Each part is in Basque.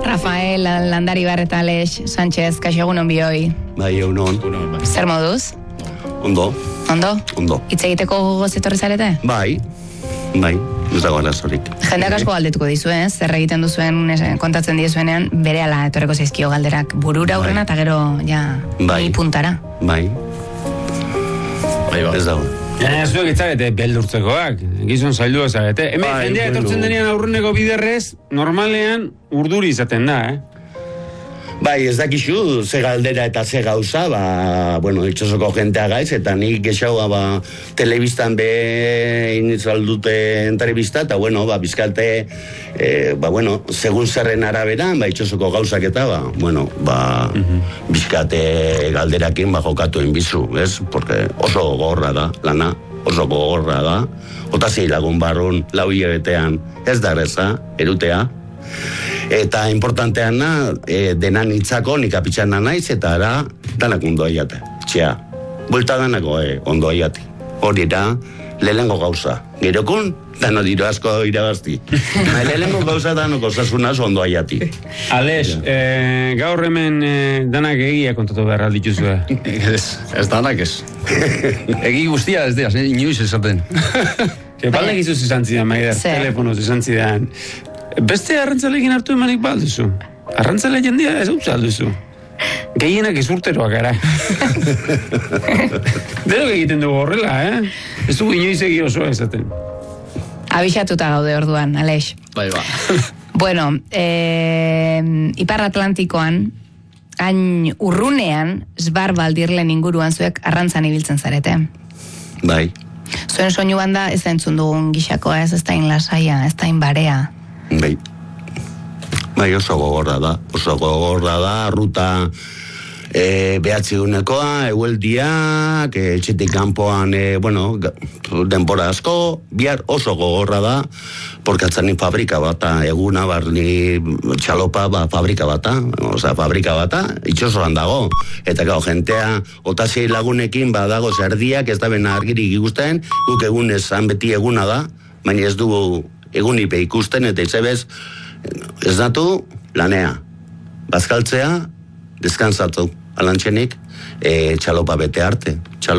Rafael Landaribar eta Aleix Sánchez, kaixo egunon bioi. Bai, egunon. Zer moduz? Ondo. Ondo? Hitz egiteko gogoz etorri zarete? Bai, ez dago arazorik. Jendeak asko galdetuko dizu, zer egiten duzuen, kontatzen diezuenean, berehala etorreko zaizkio galderak burura aurrena eta gero, ni puntara. Bai. Ez dago. Zuek itzagete beldurtzekoak, gizon zaildua zagete. Hemen jendea etortzen denean aurreneko biderrez, normalean urduri izaten da, Bai, ez dakizu, ze galdera eta ze gauza, itxosoko jentea gaiz, eta nik gexaua, telebistan behin izaldute entrevista, eta, bizkalte, segun zerren araberan, itxosoko gauzak eta, bizkate galderakin, jokatu enbizu, ez? Porque oso gogorra da, lana, oso gogorra da, otazei lagun barrun, lau hilabetean, ez da reza, erutea, eta importanteana denan hitzako nik apitxana naiz eta ara danak ondo aiate. Txea, buelta danako ondo aiate. Hori da, lehengo gauza. Gerokun, dano diro asko irabazti. Lehengo gauza danoko osasunaz ondo aiati. Aleix, gaur hemen danak egia kontatu behar aldituzue. Ez danak ez. Egi guztia ez dira, inoiz esaten. Baldek izuz izan zidan, Maider, telefonoz izan zidan. Beste arrantzalekin hartu emanik balduzu. Arrantzale jendia ez dut alduzu. Gehienak ezurteroak gara. Denok egiten dugu horrela, Ez dugu inoiz egi osoa esaten. Abixatuta gaude orduan, Aleix. Bai. Bueno, Ipar Atlantikoan, hain urrunean, Svalbaldirlen inguruan zuek arrantzan ibiltzen zarete. Bai. Zuen soinu banda ez entzun dugun gixakoa, ez da inlasaia, ez da inbarea. Bai, oso gogorra da, ruta behatziunekoa, egueldiak, etxetik kanpoan, denbora asko, bihar oso gogorra da, porkatzanin fabrika bata, eguna barni txalopa fabrika bata, itxosoan dago, eta gau, jentea, otazei lagunekin badago zerdiak, ez da bena argirik ikusten, guk egunez, beti eguna da, baina ez dugu egunipe ikusten, eta izabez, ez datu, lanea. Bazkaltzea, deskantzatu. Alantxenik, txalopa bete arte,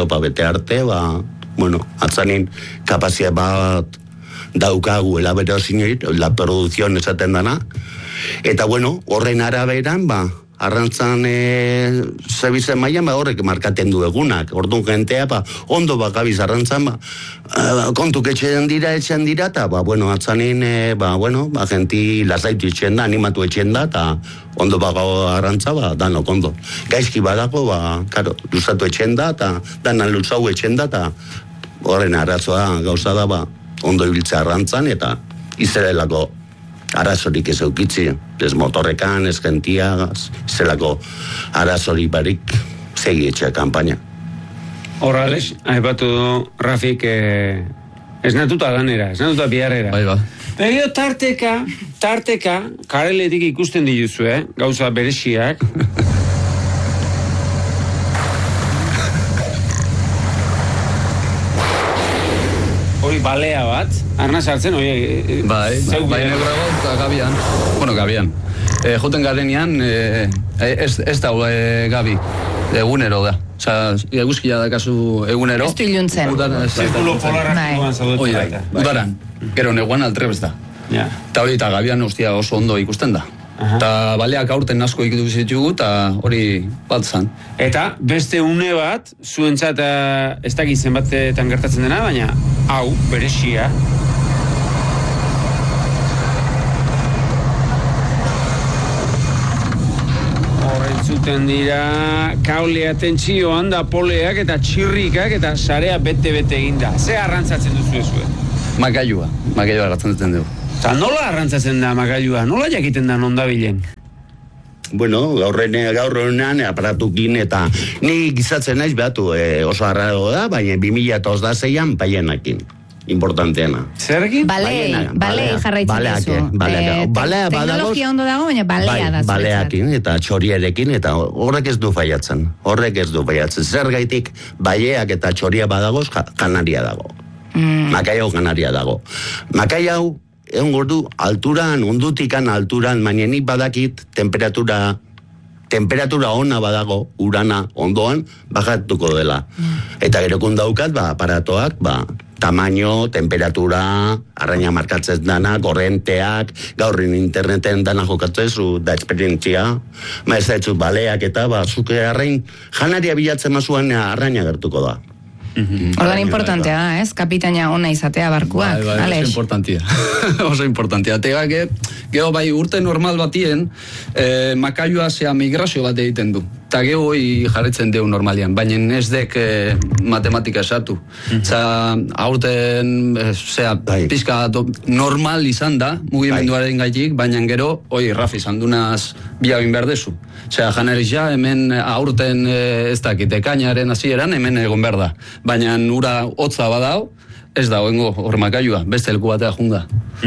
atzanin kapazia bat daukagu, elabero zinit, la produzion esaten dana, eta horren araberan, arrantzan zebizen mailan, horrek markaten du egunak, orduan jentea, ondo bakabiz arrantzan, kontuk etxean dira, eta, atzanin, jenti lasaitu etxen da, animatu etxen da, eta ondo bakago arrantza, danok ondo. Gaizki badago, luzatu etxen da, eta danan luzau etxen da, eta horren arazoa gauza da, ondo ibiltza arrantzan, eta izerelako arazorik ez eukitzi, ez motorrekan, ez gentiagaz, zelako arazorik barik segi etxea kampaina. Horra, Aleix, aipatu du Rafik esnatuta danera, esnatuta biharrera. Bai, Begio tarteka, kareletik ikusten dituzu, gauza bereziak. Hori balea bat, arna sartzen, Bai, nebrago eta gabian. Joten garenean, ez da gabi, egunero da. Osa, eguzkia da kasu egunero. Ez du iluntzen. Zirkulo polarrak zaudete. Udaran, gero neguan altrebez da. Eta hori, eta gabian oso ondo ikusten da. Eta baleak aurten asko ikitu zitugu, eta hori bat zan. Eta beste une bat, zuentzat ez dakit zenbatetan gertatzen dena, baina hau, berezia. Horrentzuten dira, kablea tentsioan da poleak eta txirrikak eta sarea bete-bete eginda. Ze arrantzatzen duzu ezue? Makailua arrantzatzen dugu. Eta nola arrantzatzen da makailua? Nola jakiten da nondabilen? Gaurrenean aparatukin eta ni gizatzen naiz behatu oso arrago da, baina 2006an paienakin. Importanteana. Zerrekin? Balei jarraitzen duzu. Balea badagoz. Teknologia ondo dago, baina balea da. Baleakin eta txoriarekin, eta horrek ez du faiatzen. Zer gaitik, baleak eta txoria badagoz, kanaria dago. Makai hau kanaria dago. Makai hau egon gordu, alturan, ondutikan alturan, baina nik badakit temperatura ona badago, urana ondoan, bajatuko dela. Eta gerokun daukat, aparatoak, tamaino, temperatura, arraina markatzen dana, korrenteak, gaurrin interneten dana jokatzezu, da esperientzia, ez daitzu baleak eta, zuke arrain, janaria bilatzen mazuan arraina gertuko da. Ordan importantea da, ez? Kapitaina ona izatea barkuak. Bai, oso importantia. Oso importantia. Tega, gero bai urte normal batien, makaioa zea migrazio bat egiten du. Eta gero jarretzen deu normalian, baina ez dek matematika esatu. Aurten, pizka normal izan da, mugimenduaren gaitik, baina gero, Rafi, zandunaz biagin behar dezu. Janarizia, hemen aurten ez dakit, ekainaren hasieran hemen egon behar da. Baina ura hotza badao, ez da, oengo hormakaiua, beste leku batea junga.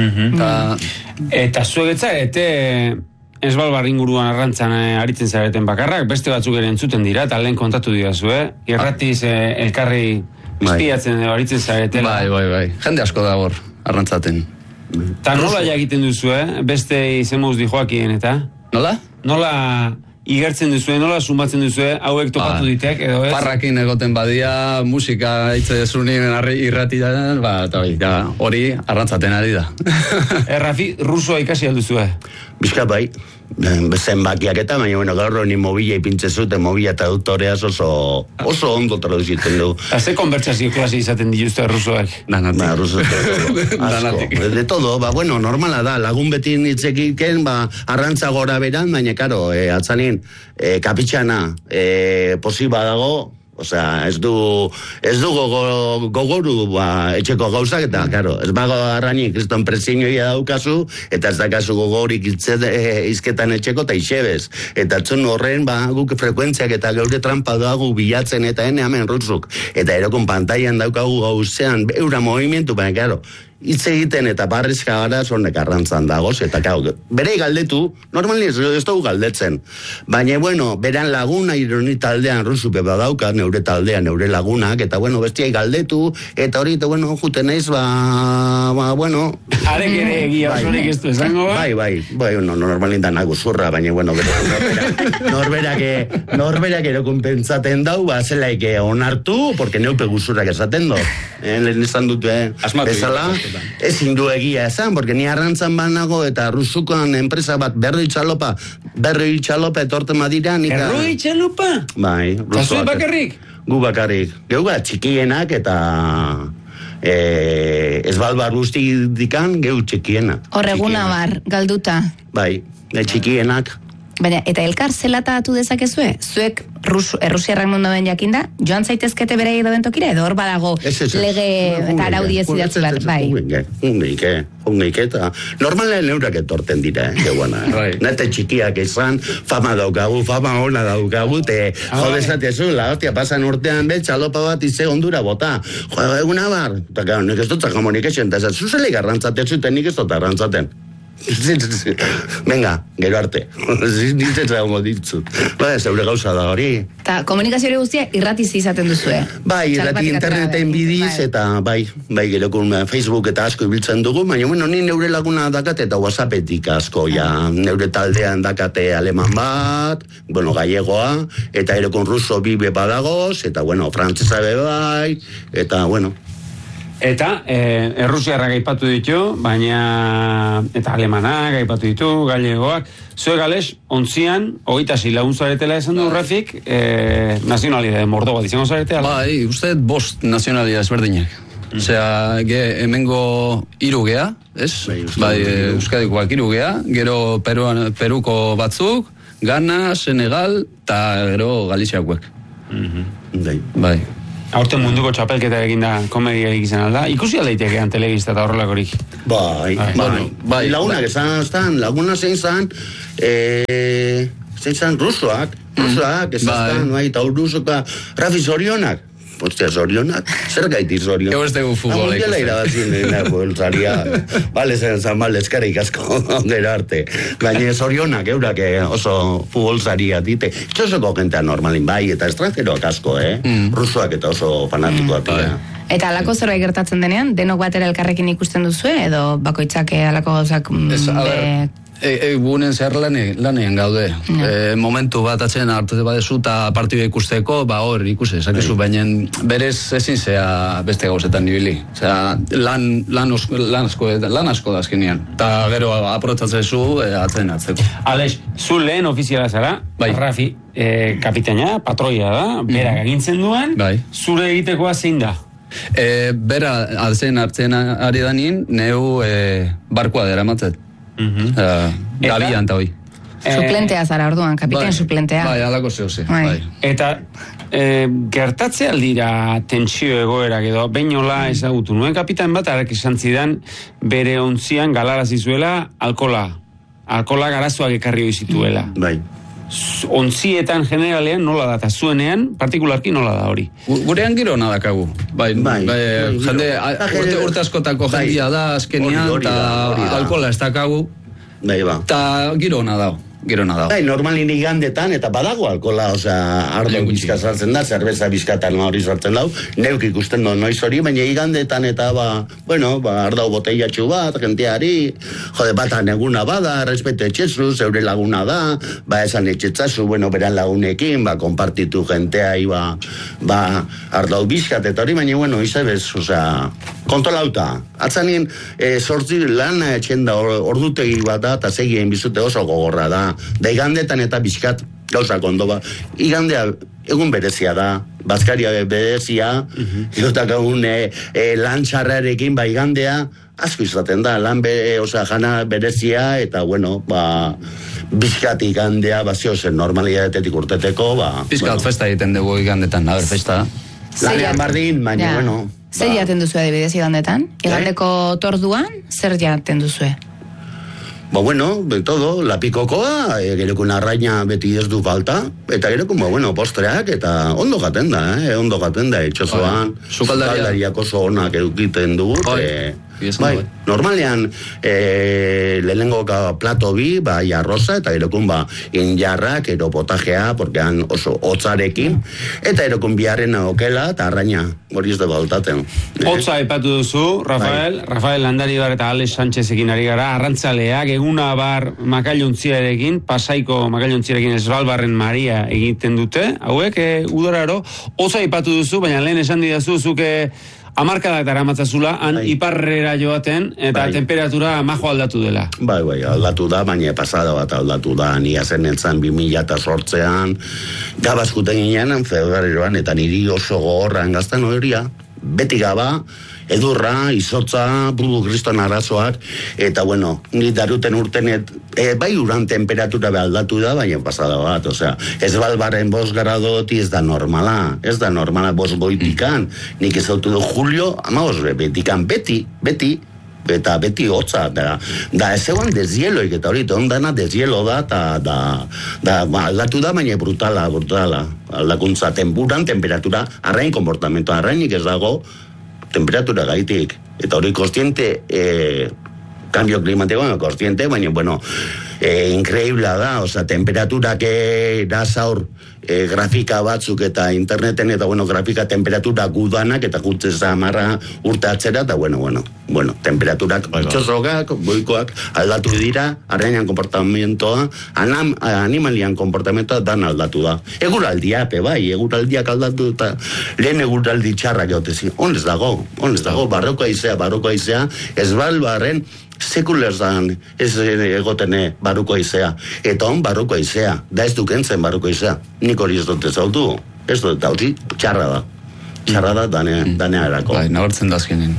Eta zuegetza, ez balbar inguruan arrantzan aritzen zareten bakarrak, beste batzuk ere entzuten dira, eta lehen kontatu dira zu, irratiz elkarri bizpiatzen aritzen zaretela. Bai, jende asko da hor, arrantzaten. Eta nola egiten duzu, beste izemuz di Joakien, eta? Nola? Nola igertzen duzue, nola sumatzen duzue, hauek topatu ditek, edo ez? Parrakin egoten badia, musika hitze zunien irratian, eta hori arrantzaten ari da. Rafi, rusoa ikasi alduzue? Bizka bai, zenbakiak eta, baina gaur honi mobila ipintze zuten, mobila eta autoreaz oso ondo traduziten du. Ze konbertsazio klase izaten dituzte rusoak? Danatik. Asko, de todo, normala da, lagun beti nitzekiken, arrantza gora beran, baina, karo, atzanin, kapitxana, posiba dago, osea, ez du gogoru etxeko gauzak, eta, karo, ez bago arrainik kriston presioia daukazu, eta ez dakazu gogorik izketan etxeko, eta isebez. Eta etzun horren, guk frekuentziak eta geure trampa dago bilatzen, eta hemen rusuk. Eta erokon pantailan daukagu gauzean, eura movimentu, baina, karo, hitz egiten eta barrizka gara zornek arrantzan dagoz, eta bere galdetu, normali ez dugu galdetzen. Baina, beran laguna ironi taldean rusupe badauka, neure taldean, neure lagunak, eta, bestiai galdetu, eta hori, eta, juten naiz, Arek ere egia osorik ez du esango, Bai, normalin da nagu zurra, baina, norberak erokun pentsaten dau, zelaik onartu, porque neupe guzurrak esaten do. Lehen izan dut, bezala, ezin du egia esan, porque ni arrantzan banago eta rusukoan enpresa bat berroi txalopa etorten badira. Berroi txalopa? Bai. Zazue bakarrik? Gu bakarrik. Geu txikienak eta ez balbar guzti dikan geu txikienak. Horreguna bar, galduta. Bai, txikienak. Baina, eta elkar zelata atu dezakezue? Zuek errusiarrak mundoen jakinda, joan zaitezkete bere edo bentokira, edo hor badago lege eta araudi ez idatzi bat, bai. Ungeik eta normalen neurak etorten dira, nete txikiak izan, fama daukagu, fama ona daukagu, jodezatezu, hostia, pasan urtean txalopa bat ize ondura bota, eguna bar, eta nik ez dut jamonik esen, eta zuzelik arrantzatezu, eta nik ez dut arrantzaten. Venga, gero arte. Nintzen zago ditzut. Zeure gauza da hori. Eta komunikazio guztia irratiz izaten duzue? Bai, irrati interneten bidiz, eta bai, gerokun Facebook eta asko ibiltzen dugu, baina, ni neure laguna dakate eta WhatsAppetik asko, neure taldean dakate aleman bat, gallegoa, eta erokun ruso bibe badagoz, eta, frantzesa bai, eta, Eta, errusiarrak aipatu ditu, baina, eta alemanak aipatu ditu, gallegoak, zue gales, ontzian, 26 lagun zaretela esan du, Rafik, nazionalidade mordo bat izango zaretea? Bai, uste 5 nazionalidade ezberdinak. Osea, hemengo 3 gea, ez? Bai, Euskadikoak 3 gea, gero Peruko batzuk, Ghana, Senegal, eta gero Galiziakoek. Bai. Aurten munduko txapelketa eginda komedia egizan alda. Ikusi aldeitekean telebista eta horrelakorik. Bai. Lagunak esan, laguna zein zan, rusoak, esan, eta rusoka, Rafi zorionak. Ostia, zorionak, zer gaiti zorionak? Ego ez dugu futbola ikusten. Irabazin, boltzaria, bale zen mal eskarrik asko gero arte. Baina zorionak, eurak oso futbolzaria dite. Itxosoko jentea normalin bai, eta estrangeroak asko, rusoak eta oso fanatikoak. Eta alako zerbait gertatzen denean, denok batera elkarrekin ikusten duzue, edo bakoitzak alako gauzak... Gunen zer lanean gaude. Momentu bat atzen hartu badezu eta partidua ikusteko, hor ikusi, esakezu, baina berez ezin zea beste gauzetan nibili. Osea, lan asko da azkenean. Eta gero aprotzatzen zu atzen hartzeko. Alex, zu lehen ofiziala zara, Rafi, kapitaina, patroia da, berak agintzen duen, zure egitekoa zein da? Bera altzen hartzen ari da nien, neu barkoa dera matzet. Gabian eta hoi. Suplentea zara orduan, kapitain suplentea. Bai, alako zehose. Eta gertatze aldira tentsio egoerak edo, behin hola ezagutu nuen kapitain bat, arek esan zidan bere ontzian galarazi zuela alkola garazoak ekarri hoi Bai. Ontzietan generalean nola da, eta zuenean partikularki nola da hori. Gurean giro nadakagu. Jende, urte askotako jendia da, azkenian, eta alkola ez dakagu, eta giro nadau. Normalin igandetan, eta badago alkola, ardo bizka sartzen da, zerbeza bizkatan hori sartzen dau, neuk ikusten do noiz hori, baina igandetan eta ardau botellatxu bat, jenteari, batan eguna bada, respeto etxezu, zeure laguna da, esan etxetzazu, beran lagunekin, konpartitu jentea, ardau bizkat, eta hori, baina, izabez, kontolauta. Atzanien, sortzi lan etxen da ordutegi bat da, eta segien bizute oso gogorra da. Da igandetan eta bizkat gauzak ondo ba. Igandea egun berezia da, bazkaria berezia, egotak egun lan txarrarekin igandea, asko izaten da, jana berezia, eta bizkat igandea, bazio zen normalidadetetik urteteko, Bizkat festa egiten dugu igandetan, festa. Lanean bardin, baina, Zer jaten duzu adibidez igandetan? Igandeko torduan, zer jaten duzu? Todo, lapikokoa, gereko narraina beti ez du falta, eta gereko, postreak, eta ondo gaten da, etxozoan, zukaldariak oso onak edukiten dugu, normalean, lehenengo plato bi, arroza, eta gerokun, injarrak, ero potajea, porkean oso hotzarekin, eta gerokun biharrena okela, eta arraina, hori ez da baltaten. Hotza epatu duzu, Rafael Landaribar eta Alex Sánchezekin ari gara, arrantzaleak, eguna bar makailuntziarekin, Pasaiko makailuntziarekin Esbalbarren Maria egiten dute, hauek, udoraro, hotza epatu duzu, baina lehen esan didazu, zuke amarkadak dara matzazula, han iparrera joaten, eta temperatura majo aldatu dela. Aldatu da, baina pasada bat aldatu da, nia zen entzan 2008an, gabazkuten ginean, februaroan, eta niri oso gogorran gazten horia, beti gaba, edurra, izotza, budu kriston arazoak, eta ni daruten urtenet, uran temperatura aldatu da, baina pasada bat, Esbalbarren 5 gradoti ez da normala, 5 goitikan, nik ez autu du Julio, 15 betikan, beti, eta beti hotza, da ez egon dezieloik, eta hori, ondana dezielo da, eta aldatu da, baina brutala, aldakuntza tempuran, temperatura, arrain komportamento, arrainik ez dago, temperatura gaitik, eta hori kostiente, cambio climático, kostiente, baina, increíbla da, temperaturak da zaur, grafika batzuk eta interneten, eta grafika temperatura gudanak, eta gutzez amarra urte atzera, eta temperaturak txosogak, boikoak, aldatu dira, arrainan komportamentoa, animalian komportamentoa dan aldatu da. Eguraldia, eguraldiak aldatu, eta lehen eguraldi txarrak eotezi, honez dago, barroko aizea, Esbalbarren, sekulezan ez egotene barruko aizea, eta barruko aizea, da ez dukentzen barruko aizea, nik hori ez dut ezautu, ez dut hauti, txarra da danea erako. Nabartzen da azkenin.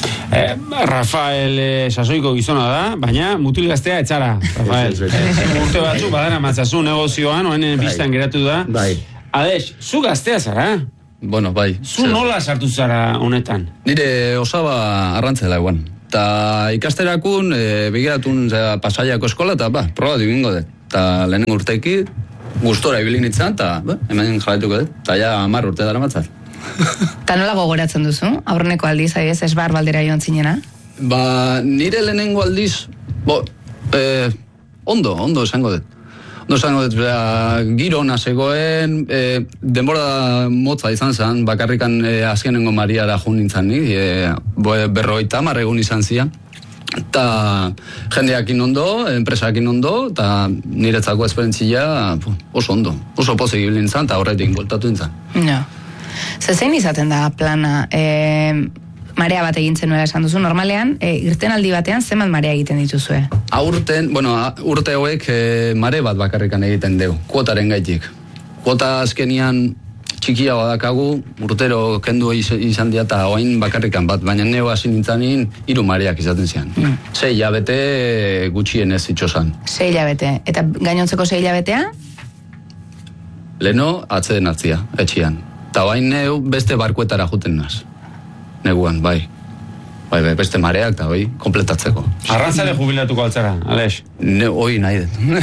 Rafael sasoiko gizona da, baina mutil gaztea etxara, Rafael. Urte batzu, badara matzazu negozioan, oen biztan geratu da. Alex, zu gaztea zara? Bai. Zu nola sartu zara honetan? Nire osaba arrantzela eguan. Eta ikasterakun, begiratun Pasaiako eskola, eta proba dibingo dut. Eta lehenengo urteki, gustora ibilin itzan, eta hemen jarraituko dut. Eta ja 10 urte dara matzat. Eta nola gogoratzen duzu? Aurreneko aldiz, Esbarbaldera joan zinena? Nire lehenengo aldiz, ondo esango dut. Giro ona zegoen, denbora motza izan zen, bakarrikan azkenengo Mariara jun nintzen nik, 50 egun izan zian. Eta jendeakin ondo, enpresakin ondo, eta niretzako esperientzia oso ondo, oso pozik nintzen, eta horretik voltatu nintzen. No. Zein izaten da plana? Marea bat egintzen nuela esan duzu, normalean, irten aldi batean zenbat marea egiten dituzue? Urte hauek mare bat bakarrikan egiten deu, kuotaren gaitik. Kuota azkenian txikia badakagu, urtero kendu izan dira eta oain bakarrikan bat, baina neo hasi nintzanin 3 mareak izaten zian. 6 hilabete gutxienez itxosan. 6 hilabete, eta gainontzeko 6 hilabetea? Leno atzeden hartzia, etxian. Eta oain neu beste barkuetara juten naz. Neguan, bai, beste mareak eta bai, kompletatzeko. Arrantzale jubilatuko altzara, Aleix? Hoi nahi den.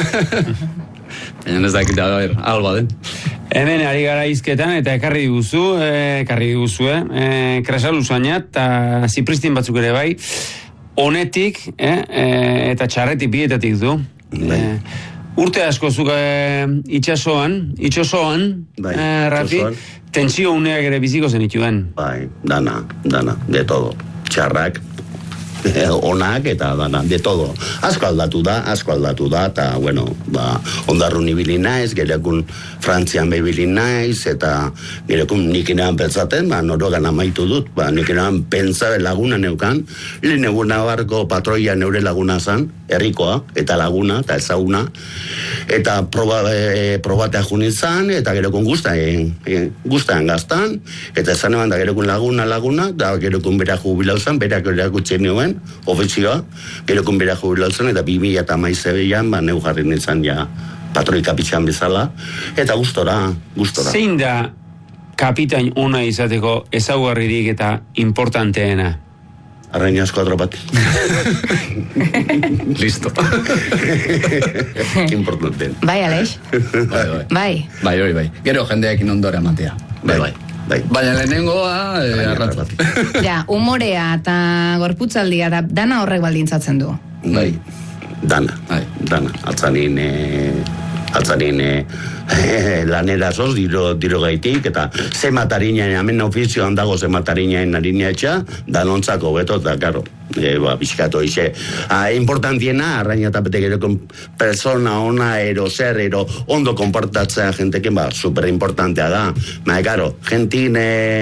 Ez dakit, alba den. Hemen ari gara izketan eta ekarri diguzue, Kresaluzaina eta Zipristin batzuk ere bai, honetik eta txarretik bietatik du. Urte asko zuk itxasoan, Rafi, tentsio uneak ere biziko zen ituen. Bai, dana, de todo. Txarrak, onak eta dana, de todo. Asko aldatu da, eta, bueno, ondarrun ibili naiz, gerekun Frantzian behibili naiz, eta gerekun nik inean pentsaten, norogan amaitu dut, nik inean pentsa laguna neukan, lehen eguna barko patroia neure laguna zan, herrikoa, eta laguna, eta ezaguna, eta probatea junin zan, eta gerekun guztain gaztan, eta ezan eban da gerekun laguna, eta gerekun bera jubilau zan, berak erakutxe nioen, ofizioa, gerekun bera jubilau zan, eta 2011an, neu jarri nintzen ja patroi kapitxan bezala, eta gustora. Zein da kapitain ona izateko ezaugarririk eta importanteena? Arrainaz 4 bat. Listo. Importante. Bai, Aleix? Bai. Bai. Gero jendeekin ondora matea. Bai. Baina lehenengoa arratz bat. Ja, humorea eta gorputzaldia da dana horrek baldintzatzen du. Bai. Dana. Altzanin lanera soz, diro gaitik, eta ze matarinaen, hemen ofizioan dago ze matarinaen harina etxa, danontzako beto, eta karo, bizkatu ize. Importantiena, arraina eta bete gero persona ona, zer, ondo konportatzea jenteken, superimportantea da. Karo, jentin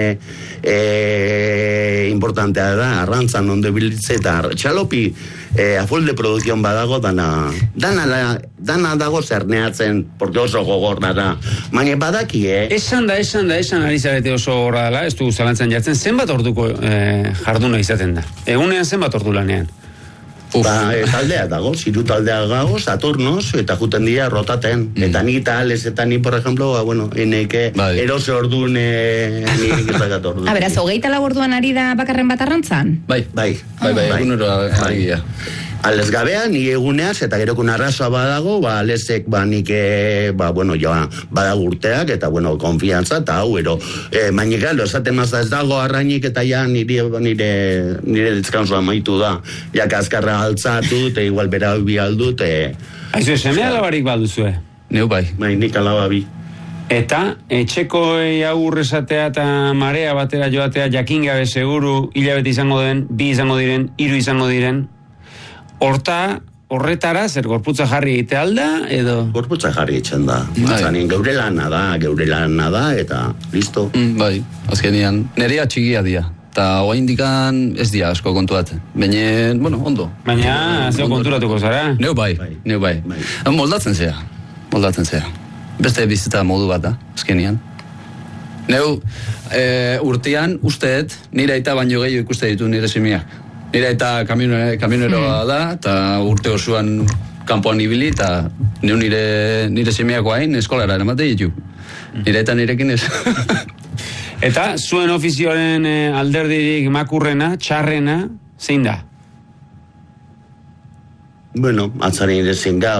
importantea da, arrantzan ondo bilitze, eta txalopi, a full de producción badago, dana dago zerneatzen, porque oso gogorra da. Baina badaki, Esan ari zarete oso gogorra dela, ez du zalantzan jartzen, zenbat orduko jarduna izaten da? Egunean zenbat ordu lanean? Taldea dago, ziru taldea dago, Saturnos, eta juten dira rotaten. Eta ni tales, eta ni, por ejemplo, eneke erose orduan nik ezakat orduan. Beraz, 24 orduan ari da bakarren bat arrantzan? Bai, egunero ari da. Alez gabea, ni eguneaz, eta gerokun arrazoa badago, alezek, nik, badago urteak, eta, konfiantza, eta hau, mainik galo, esaten mazda ez dago arrainik, eta ja, nire deskansoa maitu da, ja, kaskarra altzatu, eta igual bera bi aldut, Aizu, seme alabarik baduzue? Neu bai. Nik alababi. Eta, etxeko aurrezatea eta marea batera joatea, jakin gabe seguru, hilabete izango den, 2 izango diren, 3 izango diren, horretara, zer gorputza jarri egitea alda, edo? Gorputza jarri etxen da. Zanin, geure lana da, eta listo. Bai, azkenian, nerea txigia dia. Eta hoa indikan ez dia asko kontuatzen. Baina, ondo. Baina, zeo konturatuko zara? Neu bai. Moldatzen zea. Beste bizita modu bat da, azkenian. Neu, urtean, usteet, nire aita baino gehiago ikuste ditu nire semiak. Nire eta kamioneroa da, eta urte osoan kanpoan ibili, eta nire semiako hain eskolara eramate ditu. Nire eta nirekin ez. Eta zuen ofizioaren alderdirik makurrena, txarrena, zein da? Bueno, atzari irezin ga,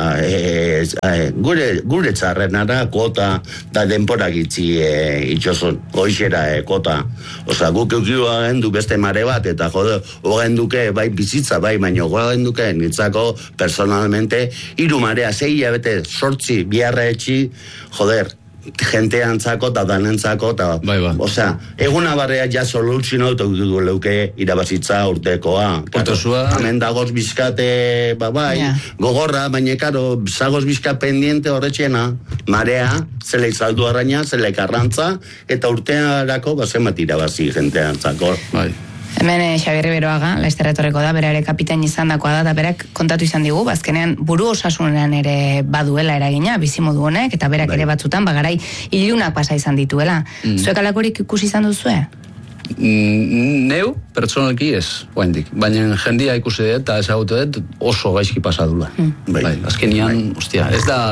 gure txarrenara kota da denporak itxosun, goixera kota. Guk eukioa gendu beste mare bat, eta jode, hogen duke, bai bizitza, bai, baina hogen duke, nitzako, personalmente, 3 marea, 6 hilabete, 8 biharra etxi, joder, jenteantzako eta danentzako eta eguna barrea ja soluzio du leuke irabazitza urtekoa. Hemen dagoz bizkate gogorra, baina karo zagoz bizkat pendiente horretxena, marea, zele izaldu arraina, zele karrantza, eta urtearako zenbat irabazi jenteantzako. Hemen Xabi Riberoaga, Laster etorreko da, bera ere kapitain izan dakoa da, eta berak kontatu izan digu, azkenean buru osasunean ere baduela eragina, bizimodu honek, eta berak ere batzutan, garai ilunak pasa izan dituela. Zuek alakorik ikusi izan duzue? Neu, pertsonalki ez, oendik. Baina jendia ikusi dut, eta ezagutu dut oso gaizki pasadula. Azkenean, ez da...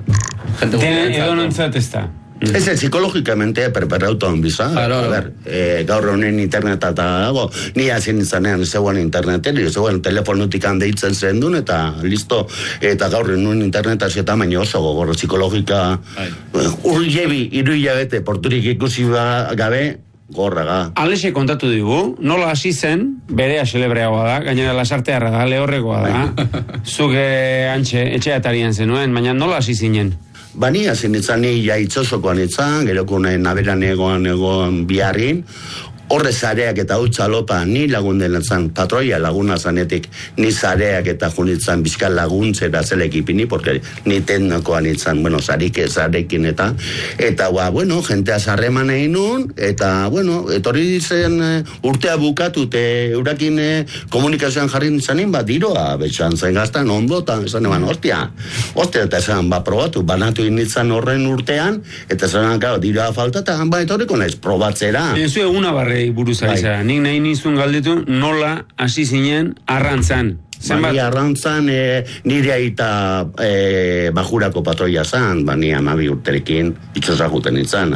Edo nontzat ez da. Ez psikologikamente perperautoan biza. Gaur honen interneta eta dago, ni hazin izanean zegoen interneteri, zegoen telefonutik handeitzen zen duen, eta listo, eta gaur honen interneta zeta, baina oso gogorro psikologika, urjebi, 3 hilabete, porturik ikusi gabe, gorraga. Alexe kontatu digu, nola hasi zen, bere aselebreagoa da, gainera lasartearra da, lehorrekoa da, zuk antxe, etxeatarian zenuen, baina nola hasi zinen? Bani, hazin itzan, ni ja itxosokoan itzan, gerokunen naberan egoan biharrin, horre zareak eta hutsa lopa, ni lagunden zan, patroia laguna zanetik, ni zareak eta junitzan bizkal laguntzera zelekipini, porque ni teknokoan itzan, zarekin eta, jentea zarreman egin nun, eta, etorri zen urtea bukatu, eurakin komunikazioan jarri nintzanin, diroa, betxan zen gaztan, ondo, eta esan eban, ostia, eta esan, probatu, banatu initzan horren urtean, eta esan, diroa falta, eta etorriko naiz, probatzera. Ezu eguna barre buruz ari zara. Nik nahi nizun galdetu nola hasi zinen arrantzan. Bani arrantzan nire aita bajurako patroia zan, bani 12 urterekin itxosakuten itzan,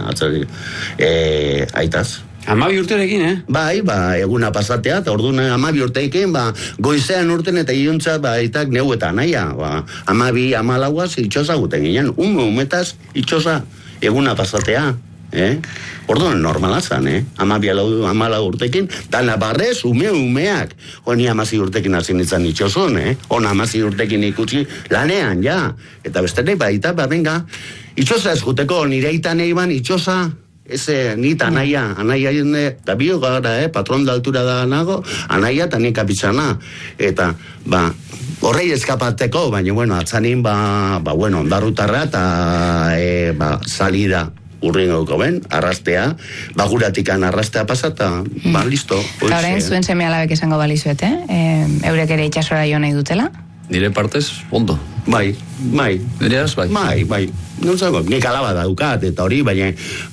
aitaz. 12 urterekin, eguna pasatea, eta orduan 12 urterekin, goizean urten eta iuntzat, aitak neu eta naia, 12, 14 itxosakuten ginen, umetaz itxosa eguna pasatea. Orduan normala zan, 14 urtekin, dana barrez, umeak. Honi 16 urtekin hasi nintzen itxosun, hona 16 urtekin ikusi lanean, ja. Eta beste baita, benga, itxosa ez juteko, nire itan eiban itxosa, nita anaia, eta bio gara, patron da altura da nago, anaia eta nik apitzana. Eta, horrei eskapateko, baina, atzanin, ondarrutarra eta salida. Urringauko ben, arrastea, baguratikan arrastea pasata, listo. Horrein, zuen seme alabek esango balizuete, eurek ere itxasora jo nahi dutela? Nire partez, ondo. Bai. Nireaz, bai. Bai. Non zago, nik alaba daukat, eta hori, baina,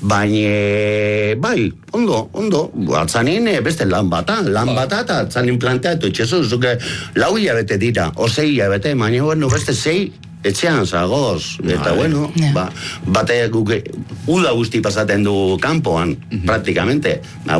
ondo. Atzanin, beste lan bata, eta atzanin planteatu, itxezu, zuke, 4 hilabete dira, o 6 hilabete, baina, beste 6 etxean zagoz, eta bate uda guzti pasaten du kanpoan, praktikamente.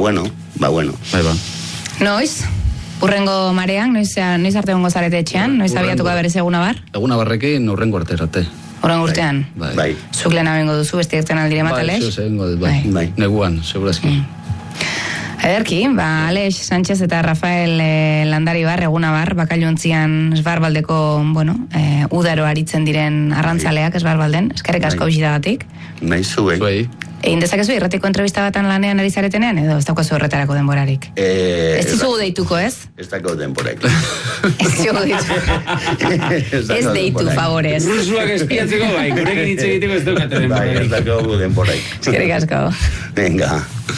Noiz? Urrengo marean, noiz arte gongo zarete etxean? Noiz abiatuko berez eguna bar? Eguna barrekin urrengo arterate. Urrengo urtean? Bai. Zuk lehena bengo duzu, beste egiten aldire matalex? Bai, zuz egingo dut, bai. Neguan, segurazki. Ederki, Aleix Sánchez eta Rafael Landari bar, eguna bar, bakailuntzian esbarbaldeko, udaro aritzen diren arrantzaleak esbarbalden, eskerrik asko bisidagatik. Nahi zuei. Egin dezakezu irratiko entrevista batan lanean ari zaretenean, edo ez daukazu horretarako denborarik? Ez dizugu deituko, ez? Ez daukazu denborarik. Ez dizugu deituko. Ez deitu, favorez. Rusuak espiatzeko, gurekin hitz egiteko ez daukate denborarik. Ez daukazu denborarik. Eskerrik asko. Venga.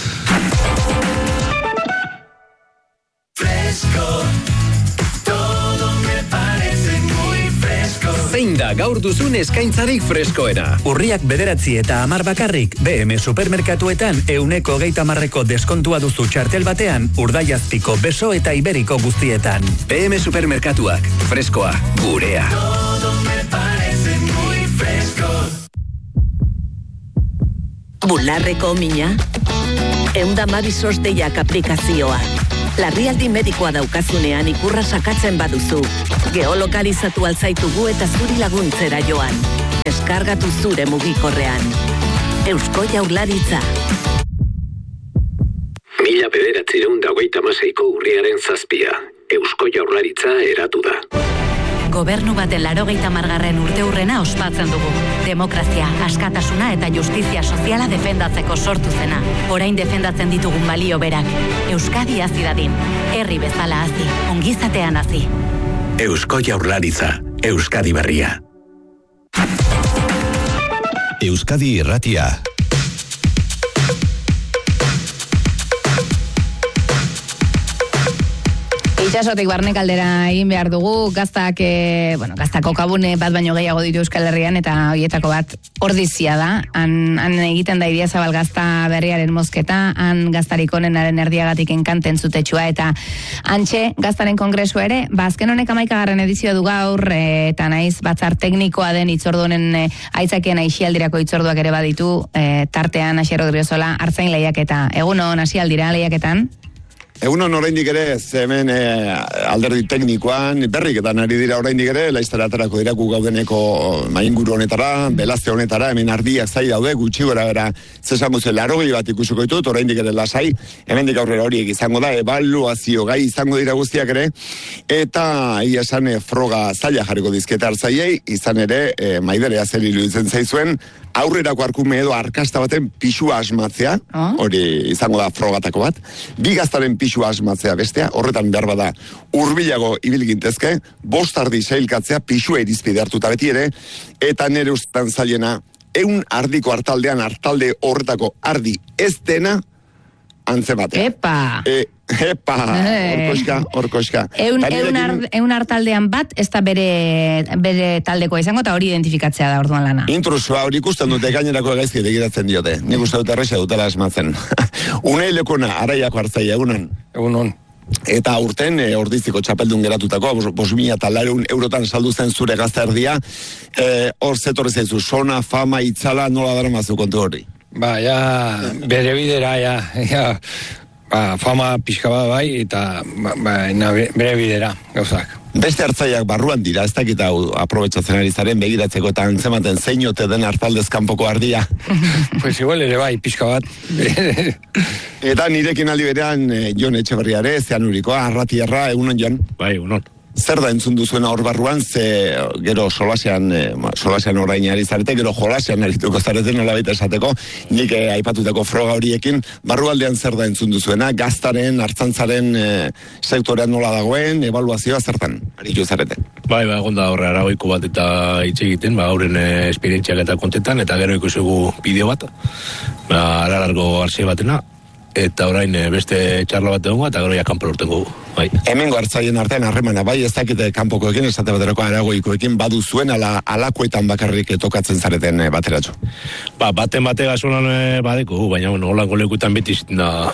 Zein da gaur duzun eskaintzarik freskoena? Urriak 9 eta 10 bakarrik, BM supermerkatuetan 130% deskontua duzu txartel batean, Urdaiazpiko, Beso eta Iberiko guztietan. BM supermerkatuak, freskoa, gurea. Bularreko mina, 112 deiak aplikazioa. Larrialdi medikoa daukazunean ikurra sakatzen baduzu. Geolokalizatu altzaitugu eta zuri laguntzera joan. Deskargatu zure mugikorrean. Eusko Jaurlaritza. 1926ko urriaren 7. Eusko Jaurlaritza eratu da. Gobernu baten 80. urteurrena ospatzen dugu. Demokrazia, askatasuna eta justizia soziala defendatzeko sortu zena. Orain defendatzen ditugun balio berak. Euskadi hazi dadin. Herri bezala hazi, ongizatean hazi. Eusko Jaurlaritza, Euskadi berria. Euskadi Irratia. Itxasotik barne kaldera egin behar dugu, gaztak, gaztako kabune bat baino gehiago ditu Euskal Herrian, eta horietako bat Ordizia da. Han egiten da Idiazabal gazta berriaren mozketa, han gaztarik onenaren erdiagatik enkanten zutetxua, eta hantxe gaztaren kongresua ere, azken honek 11. edizioa du gaur, eta naiz batzar teknikoa den itzordu honen aitzakien aixialdirako itzorduak ere baditu, tartean Asier Rodriguezola, Artzain lehiaketa. Egunon, Asialdira lehiaketan? Egunon oraindik ere, hemen alderdi teknikoan, berriketan ari dira oraindik ere, laiztara aterako diraku gaudeneko mainguru honetara, belazte honetara, hemen ardiak zai daude, gutxi gora bera, zesango zen 80 bat ikusiko ditut, oraindik ere lasai, hemendik aurrera horiek izango da, ebaluazio gai izango dira guztiak ere, eta ia esan froga zaila jarriko dizketa hartzaiei, izan ere, maiderea zer iruditzen zaizuen, aurrerako arkume edo arkasta baten pisua asmatzea, hori izango da frogatako bat, bi gaztaren pisua asmatzea bestea, horretan behar bada hurbilago ibilgintezke, 5 ardi sailkatzea pisua irizpide hartuta beti ere, eta nire ustetan zailena, 100 ardiko hartaldean hartalde horretako ardi ez dena antzematea. Epa, orkoska. Eun hartaldean bat, ez da bere taldekoa izango, eta hori identifikatzea da orduan lana. Intrusua hori ikusten dute gainerako gaizki begiratzen diote. Nik uste dut erresa dutela asmatzen. Unai lekona, araiako hartzaia, egunon. Eta urten, Ordiziko txapeldun geratutako, 5.400 eurotan saldu zen zure gazta erdia, hor zetorri zaizu, sona, fama, itzala, nola daramazu kontu hori? Bere bidera, fama pixka bat bai, eta bere bidera, gauzak. Beste hartzaiak barruan dira, ez dakit hau aprobetsatzen ari zaren begiratzeko eta antzematen zeinote den hartaldez kanpoko ardia. Pues igual ere bai, pixka bat. Eta nirekin aldi berean, Jon Etxeberriare, Zeanurikoa, Arratierra, egunon Jon? Bai, egunon. Zer da entzun duzuena hor barruan, ze gero solasean orain ari zarete, gero jolasean arituko zarete nola baita esateko, nik aipatutako froga horiekin, barrualdean zer da entzun duzuena, gaztaren, hartzantzaren sektorean nola dagoen, ebaluazioa zertan aritu zarete? Bai, egonda horre aragoiko bat eta hitz egiten, hauren esperientziak eta kontetan, eta gero ikusugu bideo bat, aralargo arze batena, eta orain beste txarla bat egongo, eta gero ja kanpo lortengo. Bai. Hemengo hartzaien artean harremana, bai, ez dakite kanpokoekin, esate baterako aragoikoekin, badu zuen alakoetan bakarrik tokatzen zareten bateratxo. Baten bate gazonan badeko, baina holango lekuetan beti zitzen da,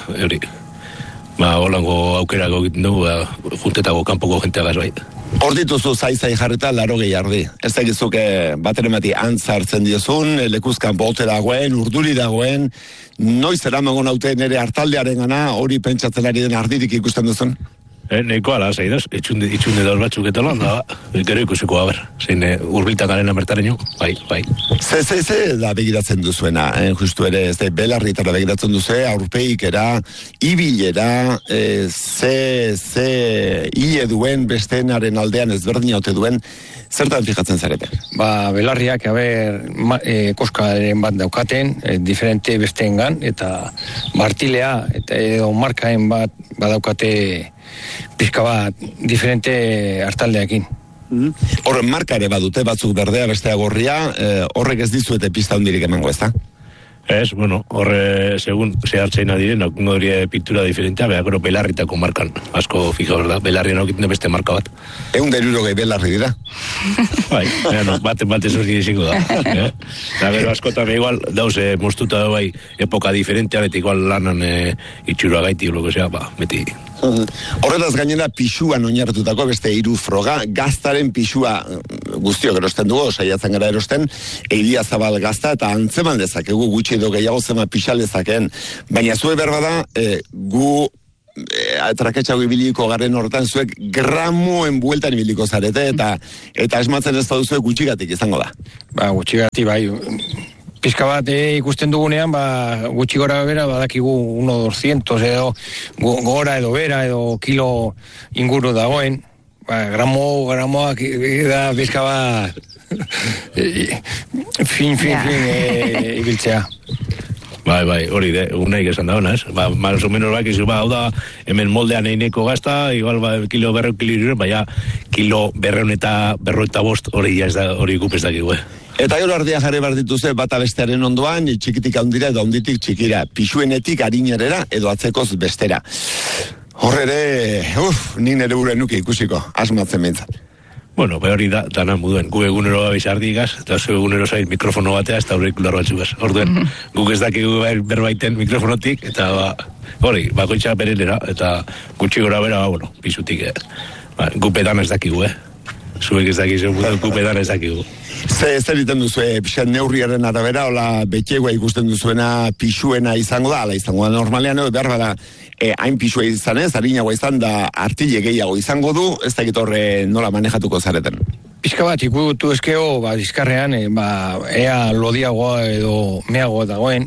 holango aukerako egiten dugu, juntetako kanpoko jentea gaz bai. Hor dituzu zai jarrita 80 ardi. Ez egizuk bateren bati antza hartzen diozun, lekuzkan bote dagoen, urduri dagoen, noiz eramango naute nire hartaldearen gana, hori pentsatzen ari den ardirik ikusten duzun? Neiko ala, zaidaz, itxunde dauz batzuk eta lan, gero ikusiko, zein urbiltak garen amertaren jo, bai. Ze da begiratzen duzuena, justu ere, ez da, belarritara begiratzen duzue, aurpeikera, ibilera, ze hile duen, bestenaren aldean ezberdina ote duen, zertan fijatzen zarete? Belarriak, koskaren bat daukaten, diferente besteengan, eta martilea, eta edo markaen bat badaukate pixka bat diferente hartaldeakin. Horren marka ere badute, batzuk berdea, bestea gorria, horrek ez dizuete pista hundirik emango, ez da? Ez, horre, segun zehartzeina diren, okungo diria pintura diferentea, gero belarritako markan, asko fija, berda, belarrien aukiten beste marka bat. 160 belarri dira? Bai, bat ez hori izango da. Eta gero askotan, igual, dauze, moztuta da bai, epoka diferentea, beti igual lanan itxurua gaiti, beti. Horretaz gainera pisuan oinartutako beste 3 froga, gaztaren pisua guztiok erosten dugu, saiatzen gara erosten, Idiazabal gazta eta antzeman dezakegu gutxi edo gehiago zema pixal dezakeen, baina zue berbada gu traketxau ibiliko garen horretan zuek gramoen bueltan ibiliko zarete, eta esmatzen ez da zuek gutxigatik izango da. Gutxigatik, bai. Pizka bat ikusten dugunean, gutxi gora bera, badakigu 1.200 edo gora edo bera edo kilo inguru dagoen. Gramoak da pizka bat fin ibiltzea. Bai, hori unaik esan da honaz. Más o menos izu, hau da, hemen moldean eineko gazta, igual kilo 100 baina kilo 100 hori gupez dakigu, Eta gero ardia jarri behar dituzte bata bestearen ondoan, txikitik handira edo handitik txikira, pisuenetik harinerera edo atzekoz bestera. Horre nik nire gure nuke ikusiko, asmatzen bintzat. Bueno, hori dana muduen, gu egunero abizardigaz, eta zu egunero zait mikrofono batea, ez da aurrikular batzugaz. Orduen, guk ez dakigu berbaiten mikrofonotik, eta hori, bakoitza berenera, eta gutxi gora bera, pisutik, gupetan ez dakigu, Zuek ez dakizu, gupetan ez dakigu. Zer egiten duzu, pixat neurriaren arabera, hola betxegoa ikusten duzuena pisuena izango da, ala izango da normalean, behar bada, hain pisua izan ez, harinagoa izan da artile gehiago izango du, ez dakit horre nola manejatuko zareten. Pizka bat, ikutu eskeo, dizkarrean, ea lodiagoa edo meagoa dagoen,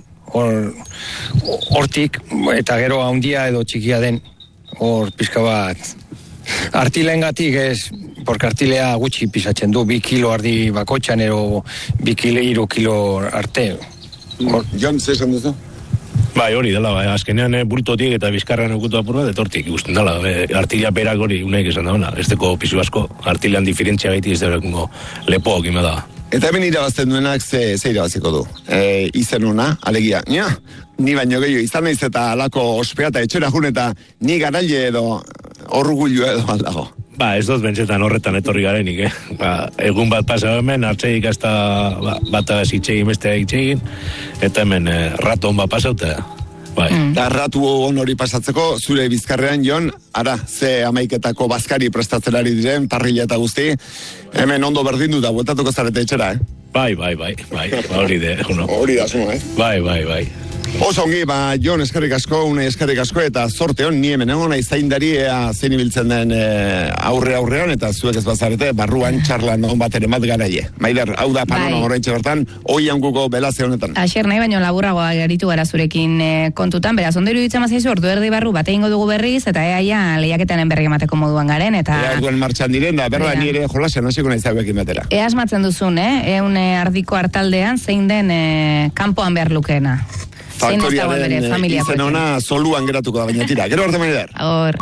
hortik, eta gero handia edo txikia den, hor pizka bat, artilengatik ez, porque artilea gutxi pisatzen du, 2 kilo ardi bakotxan, ero 2 kilo arte. Jon, zer esan duzu? Bai, hori dela, azkenean bultotik eta bizkarrean okutu apur bat, etortik ikusten dela, artilia berak hori unaik esan da, ez deko pisu asko, artilian diferentzia gaiti ez da lepoak ima da. Eta hemen irabazten duenak ze irabaziko du. Izen ona, alegia, ni baino gehiago izan naiz eta alako ospea eta etxera jun eta ni garaile edo orgullo edo aldago. Ez dut bentsetan horretan etorri garenik, egun bat pasa hemen, hartzeik hasta bata zitxegin, bestea itxegin, eta hemen rato hon bat pasauta. Da ratu hon hori pasatzeko, zure bizkarrean, Jon, ze amaiketako bazkari prestatzen ari diren, parrilla eta guzti, hemen ondo berdindu da, bueltatuko zarete etxera, Bai, hori de, Hori da, zuma, Bai. Oso ongi, Jon, eskerrik asko, une eskerrik asko, eta sorte hon, ni hemen egon zaindari zein ibiltzen den aurrean, eta zuek ez bazarete, barruan txarlan on bat ere mat garaie. Maider, hau da panona horreintxe bertan, oian guko belaze honetan. Asier nahi, baino laburragoa garitu gara zurekin kontutan, beraz, ondo iruditzen mazaizu, ordu erdi barru, bate ingo dugu berriz, eta eaia lehiaketanen berri emateko moduan garen, eta... Duen martxan diren, da, berra nire jolasean hasiko nahi zauekin batera. Asmatzen duzun, eun ardiko hartaldean, zein den kanpoan behar lukeena. Faktoriaren izen ona soluan geratuko da, baina tira. Gero arte Maider. Hor.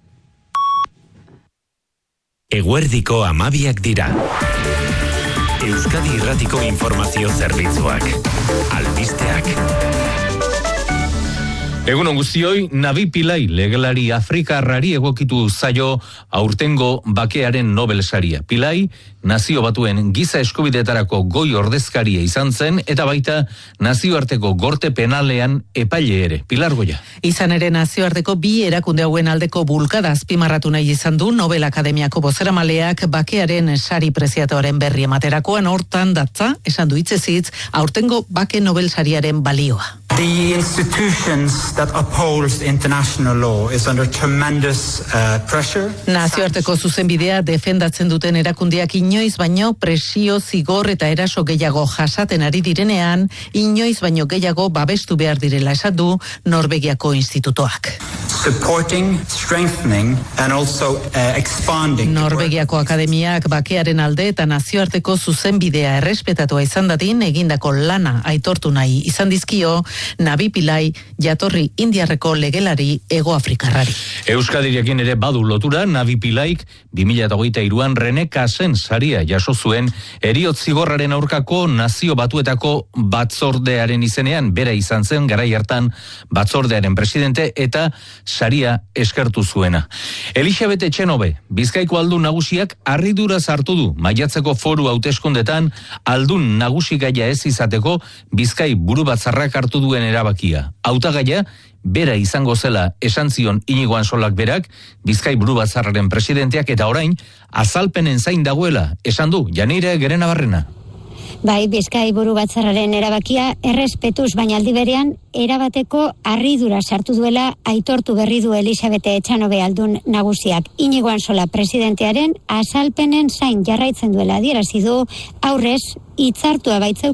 Eguerdiko 12 dira. Euskadi Irratiko informazio zerbitzuak. Albisteak. Egunon guztioi, Nabi Pillay legelari afrikarrari egokitu zaio aurtengo bakearen Nobel saria. Pillay nazio batuen giza eskubideetarako goi ordezkaria izan zen, eta baita nazioarteko gorte penalean epaile ere. Pilar Goia. Izan ere nazioarteko bi erakunde hauen aldeko bulkada azpimarratu nahi izan du Nobel Akademiako bozeramaleak bakearen sari preziatoren berri ematerakoan hortan datza, esan du hitzez aurtengo bake Nobel sariaren balioa. The institutions that upholds international law is under tremendous pressure. Nazioarteko zuzenbidea defendatzen duten erakundeak inoiz baino presio, zigor eta eraso gehiago jasaten ari direnean, inoiz baino gehiago babestu behar direla esan du Norvegiako institutoak. Supporting, strengthening and also expanding. Norvegiako akademiak bakearen alde eta nazioarteko zuzenbidea errespetatua izan dadin egindako lana aitortu nahi izan dizkio Nabi Pillay jatorri indiarreko legelari Hegoafrikarrari. Euskadirekin ere badu lotura, Nabi Pillayk 2023an Rene Cassen saria jaso zuen heriotz zigorraren aurkako nazio batuetako batzordearen izenean, bera izan zen garai hartan batzordearen presidente eta saria eskertu zuena. Elisabeth Etxenobe, Bizkaiko aldun nagusiak harriduraz hartu du maiatzeko foru hauteskundetan aldun nagusigaia ez izateko Bizkai buru batzarrak hartu duen erabakia. Hautagaia bera izango zela esan zion Inigo Ansolak berak, Bizkai buru batzarraren presidenteak, eta orain azalpenen zain dagoela esan du Janire Gerenabarrena. Bai, Bizkai buru batzarraren erabakia errespetuz, baina aldi berean erabateko harridura sartu duela aitortu berri du Elisabete Etxanobe aldun nagusiak. Iñigo Ansola presidentearen azalpenen zain jarraitzen duela adierazi du, aurrez hitzartua baitzeu